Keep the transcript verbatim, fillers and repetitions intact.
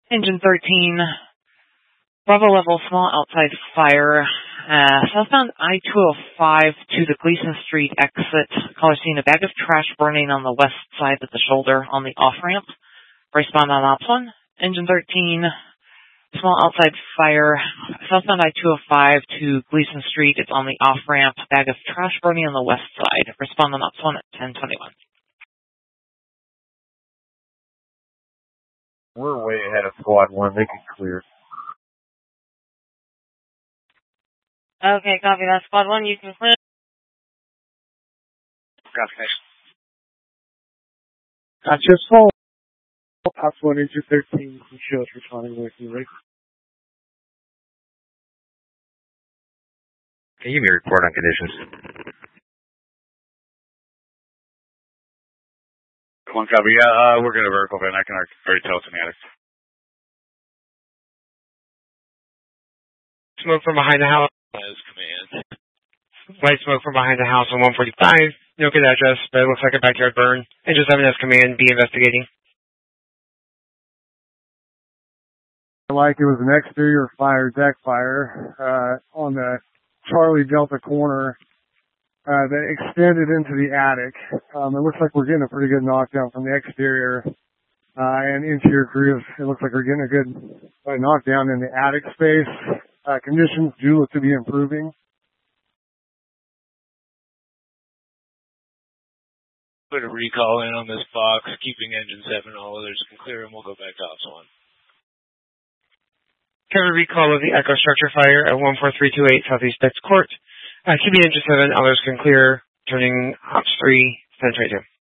Engine thirteen, Bravo level, small outside fire, uh, southbound I two oh five to the Gleason Street exit. Caller seen a bag of trash burning on the west side of the shoulder on the off-ramp. Respond on ops one. Engine thirteen, small outside fire, southbound I two oh five to Gleason Street. It's on the off-ramp. Bag of trash burning on the west side. Respond on ops one at ten twenty-one. We're way ahead of squad one. They can clear. Okay, copy that. Squad one, you can clear. Copy. Gotcha. Full. Ops one, engine thirteen. Show us responding with you, right? Can you give me a report on conditions? One copy. Yeah, uh, we're going to vertical van. I can already tell it's an addict. Smoke from behind the house. As command. White smoke from behind the house on one forty-five. No good address, but it looks like a backyard burn. Engine seven as command. Be investigating. Like it was an exterior fire, deck fire, uh, on the Charlie Delta corner, uh, that extended into the attic. Um, it looks like we're getting a pretty good knockdown from the exterior, uh, and interior crews. It looks like we're getting a good uh, knockdown in the attic space. Uh, conditions do look to be improving. Put a recall in on this box, keeping engine seven, all others can clear, and we'll go back to ops one. Cover recall of the Echo structure fire at one four three two eight Southeast Bex Court. Uh, keeping engine seven, others can clear, turning ops three, ten twenty-two.